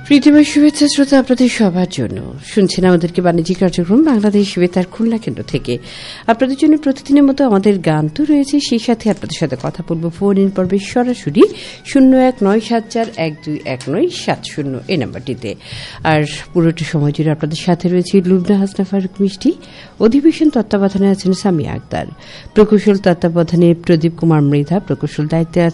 প্রীতিময় শুভেচ্ছা শ্রোতা আপনাদের সবার জন্য। শুনছেন আমাদেরকে বাণিজ্যিক কার্যক্রম বাংলাদেশ বেতার খুলনা কেন্দ্র থেকে। আপনাদের জন্য প্রতিদিনের মতো আমাদের গান তো রয়েছে, সেই সাথে আপনাদের সাথে কথা বলবো ফোন ইন পর্বে সরাসরি 0197412197 এই নাম্বারটিতে। আর পুরোটা সময় জুড়ে আপনাদের সাথে রয়েছে লুবনা হাসনা ফারুক মিষ্টি। অধিবেশন তত্ত্বাবধানে আছেন সামিয়া আক্তার, প্রকৌশল তত্ত্বাবধানে প্রদীপ কুমার মৃধা, প্রকৌশল দায়িত্বে